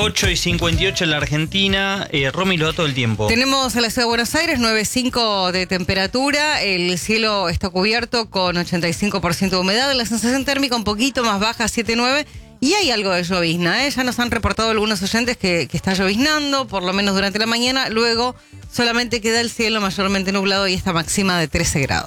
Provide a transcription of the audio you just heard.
8:58 en la Argentina. Romy, lo da todo el tiempo. Tenemos a la ciudad de Buenos Aires 9,5 de temperatura. El cielo está cubierto con 85% de humedad. La sensación térmica un poquito más baja, 7,9. Y hay algo de llovizna, ¿eh? Ya nos han reportado algunos oyentes que está lloviznando, por lo menos durante la mañana. Luego solamente queda el cielo mayormente nublado y esta máxima de 13 grados.